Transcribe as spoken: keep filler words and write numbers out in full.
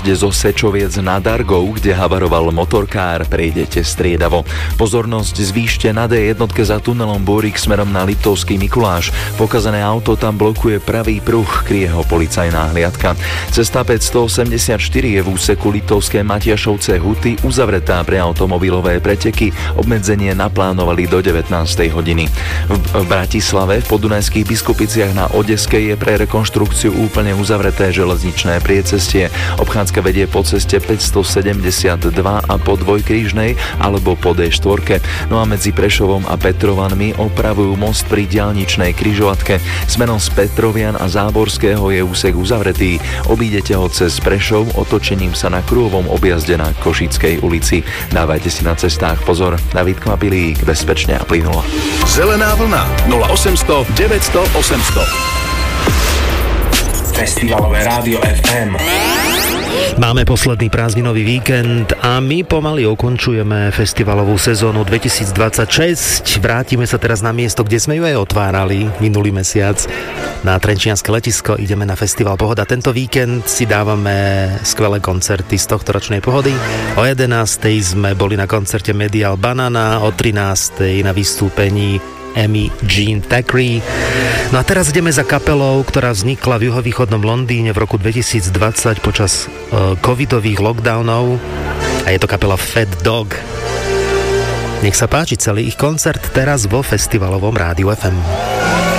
jazde zo Sečoviec nad Argou, kde havaroval motorkár, prejdete striedavo. Pozornosť zvýšte na dé jednotke za tunelom Búrik smerom na Liptovský Mikuláš. Pokazané auto tam blokuje pravý pruh, kryje ho policajná hliadka. Cesta päťstoosemdesiatštyri je v úseku Liptovské Matiašovce Huty uzavretá pre automobilové preteky. Obmedzenie naplánovali do devätnástej hodiny. V, v Bratislave v Podunajských Biskupiciach na Odeskej je pre rekonštrukciu úplne uzavreté železničné priecestie. Obchádzka vedie po ceste päťstosedemdesiatdva a po dvojkrížnej alebo po dé štyri. No a medzi Prešovom a Petrovanmi opravujú most pri diaľničnej križovatke. Smerom z Petrovian a Záborského je úsek uzavretý. Obídete ho cez Prešov otočením sa na kruhovom objazde na Košickej ulici. Dávajte si na cestách pozor. David Kvapilík, bezpečne a plynulo. Zelená vlna nula osemsto deväťsto osemsto. Festivalové rádio ef em. Máme posledný prázdninový víkend a my pomaly ukončujeme festivalovú sezónu dvetisícdvadsaťšesť. Vrátime sa teraz na miesto, kde sme ju aj otvárali minulý mesiac. Na Trenčianske letisko ideme na festival Pohoda. Tento víkend si dávame skvelé koncerty z tohto ročnej Pohody. O jedenástej sme boli na koncerte Medial Banana, o trinástej na vystúpení Amy Jean Thackeray. No a teraz ideme za kapelou, ktorá vznikla v juhovýchodnom Londýne v roku dvetisícdvadsať počas uh, covidových lockdownov a je to kapela Fat Dog. Nech sa páči celý ich koncert teraz vo festivalovom rádiu ef em.